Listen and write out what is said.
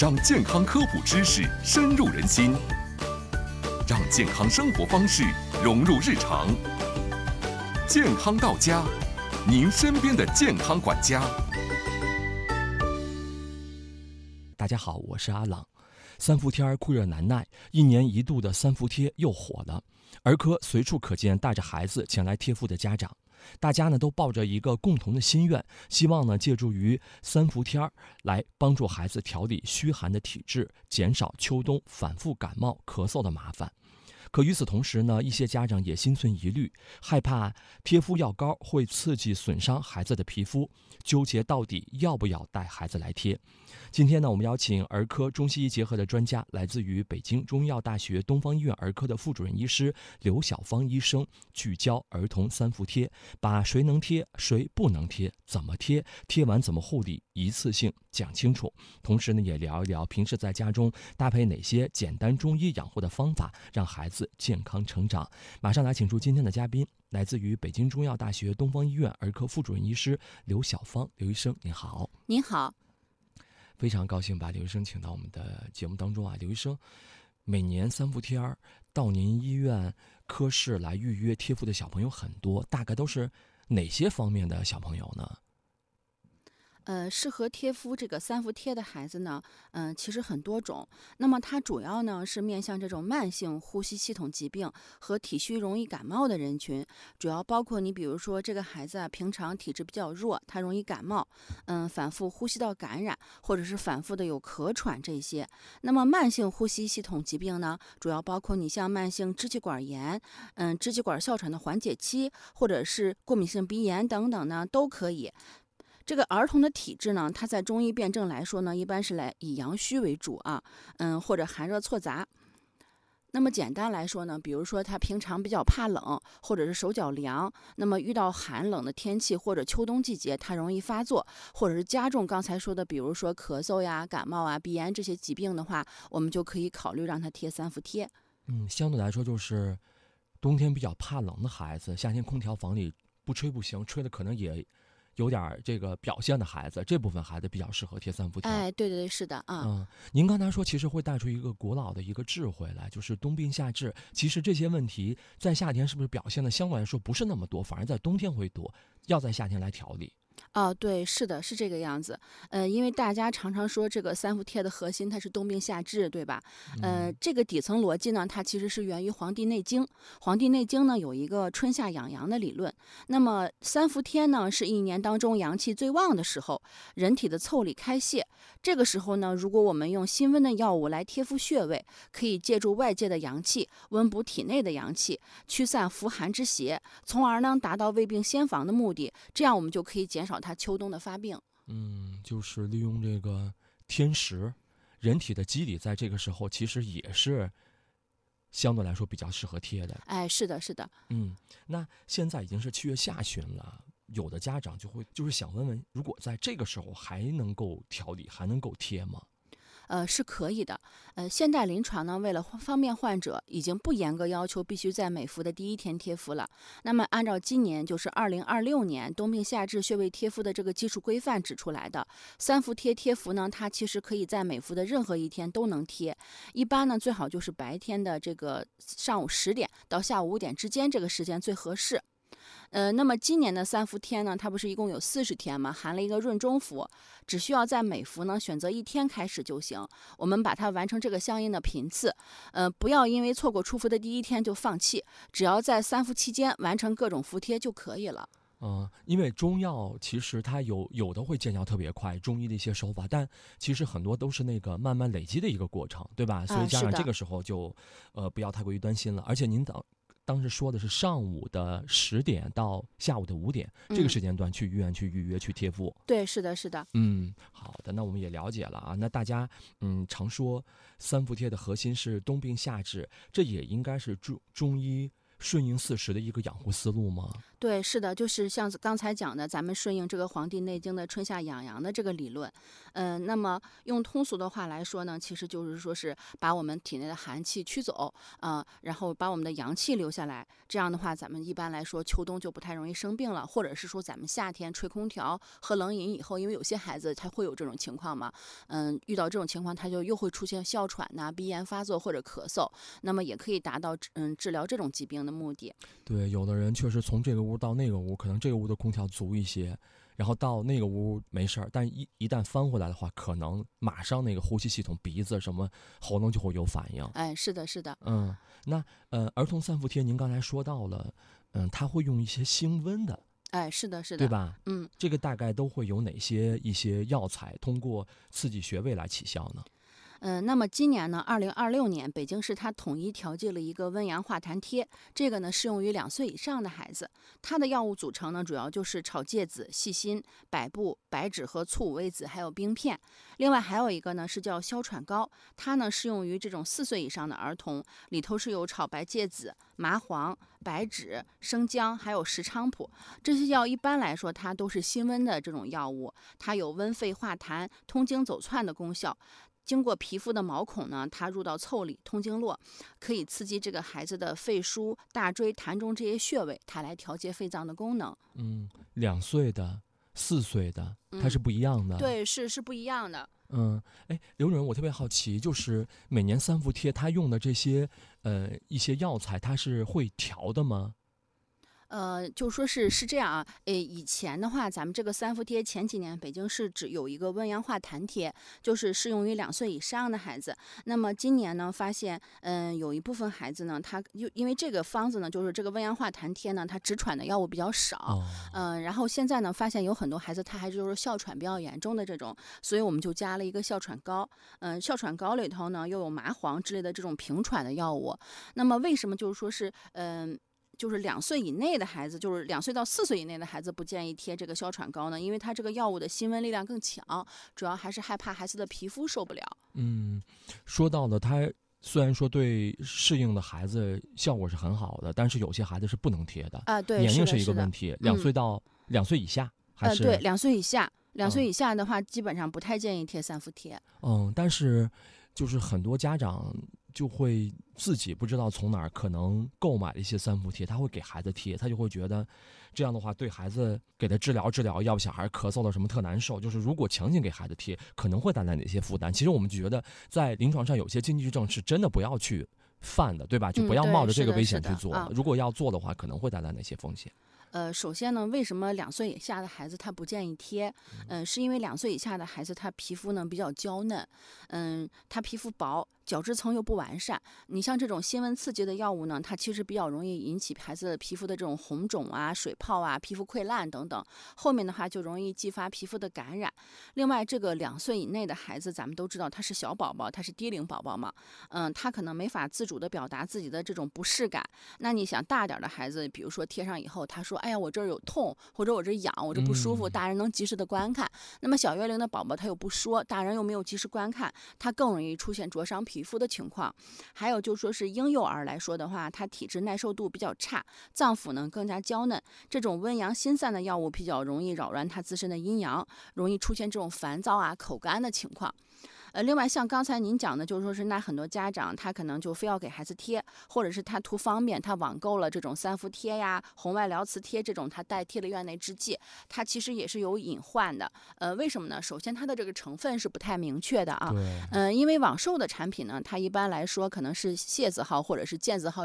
让健康科普知识深入人心，让健康生活方式融入日常。健康到家，您身边的健康管家。 大家好，我是阿朗。三伏天酷热难耐，一年一度的三伏贴又火了。儿科随处可见带着孩子前来贴敷的家长，大家呢都抱着一个共同的心愿，希望呢借助于三伏天来帮助孩子调理虚寒的体质，减少秋冬反复感冒咳嗽的麻烦。可与此同时呢，一些家长也心存疑虑，害怕贴敷药膏会刺激损伤孩子的皮肤，纠结到底要不要带孩子来贴。今天呢，我们邀请儿科中西医结合的专家，来自于北京中医药大学东方医院儿科的副主任医师刘晓芳医生，聚焦儿童三伏贴，把谁能贴谁不能贴，怎么贴，贴完怎么护理，一次性讲清楚。同时呢，也聊一聊平时在家中搭配哪些简单中医养护的方法，让孩子健康成长。马上来请出今天的嘉宾，来自于北京中医药大学东方医院儿科副主任医师刘晓芳。刘医生您好。 您好。 非常高兴把刘医生请到我们的节目当中啊。刘医生，每年三伏天到您医院科室来预约贴敷的小朋友很多，大概都是哪些方面的小朋友呢？ 适合贴敷这个三伏贴的孩子呢，其实很多种。那么它主要呢是面向这种慢性呼吸系统疾病和体虚容易感冒的人群，主要包括你比如说这个孩子啊，平常体质比较弱，他容易感冒，反复呼吸道感染，或者是反复的有咳喘这些。那么慢性呼吸系统疾病呢，主要包括你像慢性支气管炎，支气管哮喘的缓解期，或者是过敏性鼻炎等等呢，都可以。这个儿童的体质呢，它在中医辨证来说呢，一般是以阳虚为主啊，或者寒热错杂。那么简单来说呢，比如说他平常比较怕冷，或者是手脚凉，那么遇到寒冷的天气或者秋冬季节，它容易发作，或者是加重刚才说的，比如说咳嗽呀、感冒啊、鼻炎这些疾病的话，我们就可以考虑让他贴三伏贴。 相对来说就是冬天比较怕冷的孩子，夏天空调房里不吹不行，吹的可能也有点这个表现的孩子，这部分孩子比较适合贴三伏贴。 对对对，是的啊。 您刚才说其实会带出一个古老的一个智慧来，就是冬病夏治。其实这些问题在夏天是不是表现的相对来说不是那么多，反而在冬天会多，要在夏天来调理。 对，是的，是这个样子。因为大家常常说这个三伏贴的核心它是冬病夏治，对吧？这个底层逻辑呢，它其实是源于《黄帝内经》。《黄帝内经》呢有一个春夏养阳的理论。那么三伏贴呢是一年当中阳气最旺的时候，人体的腠理开泄。这个时候呢，如果我们用辛温的药物来贴敷穴位，可以借助外界的阳气温补体内的阳气，驱散伏寒之邪，从而呢达到未病先防的目的。这样我们就可以减少它秋冬的发病。 就是利用这个天时，人体的机理在这个时候其实也是相对来说比较适合贴的。 是的，是的。 那现在已经是7月下旬了，有的家长就是想问问，如果在这个时候还能够调理，还能够贴吗？ 是可以的。现代临床呢，为了方便患者，已经不严格要求必须在每伏的第一天贴敷了。那么按照今年就是2026年冬病夏治穴位贴敷的这个基础规范指出来的，三伏贴贴敷呢，它其实可以在每伏的任何一天都能贴。一般呢，最好就是白天的这个上午10点到下午5点之间这个时间最合适。那么今年的三伏贴呢，它不是一共有40天吗？含了一个闰中伏，只需要在每伏呢选择1天开始就行。我们把它完成这个相应的频次，不要因为错过出伏的第一天就放弃，只要在三伏期间完成各种伏贴就可以了。 因为中药其实它有的会见效特别快，中医的一些手法，但其实很多都是那个慢慢累积的一个过程，对吧？所以家长这个时候就不要太过于担心了。而且您当时说的是上午的10点到下午的5点，这个时间段去医院去预约去贴敷。 对，是的，是的。 好的，那我们也了解了啊。那大家常说三伏贴的核心是冬病夏治，这也应该是中医顺应四时的一个养护思路吗？ 对，是的，就是像刚才讲的，咱们顺应这个《黄帝内经》的春夏养阳的这个理论。那么用通俗的话来说呢，其实就是说是把我们体内的寒气驱走，然后把我们的阳气留下来。这样的话，咱们一般来说秋冬就不太容易生病了，或者是说咱们夏天吹空调、喝冷饮以后，因为有些孩子他会有这种情况嘛，遇到这种情况，他就又会出现哮喘呐、鼻炎发作或者咳嗽，那么也可以达到治疗这种疾病的目的。 对，有的人确实从这个屋到那个屋，可能这个屋的空调足一些，然后到那个屋没事儿，但一旦翻回来的话，可能马上那个呼吸系统、鼻子什么喉咙就会有反应。 哎，是的，是的。 那儿童三伏贴您刚才说到了，它会用一些辛温的。 哎，是的，是的， 对吧？ 嗯， 这个大概都会有哪些一些药材通过刺激穴位来起效呢？ 那么今年呢，2026年，北京市它统一调剂了一个温阳化痰贴，这个呢适用于2岁以上的孩子。它的药物组成呢，主要就是炒芥子、细辛、百部、白芷和醋五味子，还有冰片。另外还有一个呢是叫消喘膏，它呢适用于这种4岁以上的儿童，里头是有炒白芥子、麻黄、白芷、生姜，还有石菖蒲。这些药一般来说它都是辛温的这种药物，它有温肺化痰、通经走窜的功效。经过皮肤的毛孔呢，它入到腠理、通经络，可以刺激这个孩子的肺腧、大椎、痰中这些穴位，它来调节肺脏的功能。 2岁的、4岁的，它是不一样的。 对，是不一样的。 刘主任，我特别好奇，就是每年三伏贴它用的这些一些药材，它是会调的吗？ 就说是这样啊，以前的话，咱们这个三伏贴前几年北京市只有一个温阳化痰贴，就是适用于2岁以上的孩子。那么今年呢，发现有一部分孩子呢，他因为这个方子呢，就是这个温阳化痰贴呢，它止喘的药物比较少，然后现在呢，发现有很多孩子他还就是哮喘比较严重的这种，所以我们就加了一个哮喘膏。哮喘膏里头呢又有麻黄之类的这种平喘的药物。那么为什么就是说是就是2岁以内的孩子，就是2岁到4岁以内的孩子不建议贴这个哮喘膏呢？因为它这个药物的辛温力量更强，主要还是害怕孩子的皮肤受不了。 说到了它虽然说对适应的孩子效果是很好的，但是有些孩子是不能贴的啊。对， 年龄是一个问题。2岁到2岁以下还是？ 对，2岁以下，2岁以下的话，基本上不太建议贴三伏贴。 但是就是很多家长就会自己不知道从哪儿可能购买了一些三伏贴，他会给孩子贴，他就会觉得这样的话对孩子给他治疗，要不小孩咳嗽了什么特难受，就是如果强行给孩子贴可能会带来哪些负担。其实我们觉得在临床上有些禁忌症是真的不要去犯的，对吧？就不要冒着这个危险去做，如果要做的话可能会带来哪些风险？ 首先呢，为什么2岁以下的孩子他不建议贴？是因为2岁以下的孩子他皮肤呢比较娇嫩，他皮肤薄，角质层又不完善。你像这种辛温刺激的药物呢，它其实比较容易引起孩子的皮肤的这种红肿啊、水泡啊、皮肤溃烂等等。后面的话就容易激发皮肤的感染。另外，这个2岁以内的孩子，咱们都知道他是小宝宝，他是低龄宝宝嘛，他可能没法自主的表达自己的这种不适感。那你想大点的孩子，比如说贴上以后，他说：“哎呀，我这儿有痛，或者我这痒，我这不舒服。”大人能及时的观看。那么小月龄的宝宝他又不说，大人又没有及时观看，他更容易出现灼伤皮肤的情况。还有就说是婴幼儿来说的话，他体质耐受度比较差，脏腑呢更加娇嫩，这种温阳心散的药物比较容易扰乱他自身的阴阳，容易出现这种烦躁啊、口干的情况。另外像刚才您讲的，就是说是那很多家长他可能就非要给孩子贴，或者是他图方便，他网购了这种三伏贴呀、红外疗磁贴这种，他代替了院内制剂，它其实也是有隐患的。为什么呢？首先它的这个成分是不太明确的啊。因为网售的产品呢，它一般来说可能是械字号或者是健字号